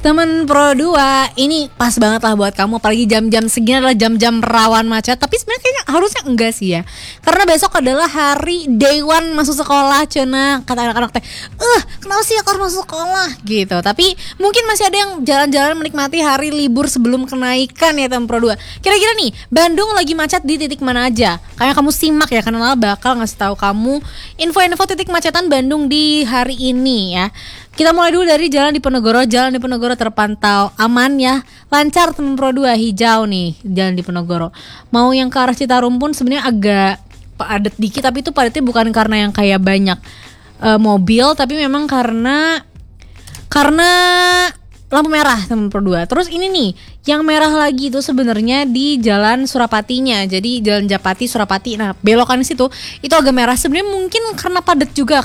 Temen Pro 2, ini pas banget lah buat kamu. Apalagi jam-jam segini adalah jam-jam rawan macet. Tapi sebenarnya kayaknya harusnya enggak sih ya. Karena besok adalah hari day one masuk sekolah, Cena. Kata anak-anak teh, kenapa sih aku harus masuk sekolah? Gitu. Tapi mungkin masih ada yang jalan-jalan menikmati hari libur sebelum kenaikan ya temen Pro 2. Kira-kira nih, Bandung lagi macet di titik mana aja? Kayak kamu simak ya, karena bakal ngasih tahu kamu info-info titik macetan Bandung di hari ini ya. Kita mulai dulu dari Jalan Diponegoro. Jalan Diponegoro terpantau aman ya, lancar temen Pro 2, hijau nih Jalan Diponegoro. Mau yang ke arah Citarum pun sebenarnya agak padat dikit, tapi itu padatnya bukan karena yang kayak banyak mobil, tapi memang karena lampu merah temen Pro 2. Terus ini nih, yang merah lagi itu sebenarnya di Jalan Surapatinya. Jadi Jalan Japati Surapati. Nah, belokan di situ itu agak merah. Sebenarnya mungkin karena padat juga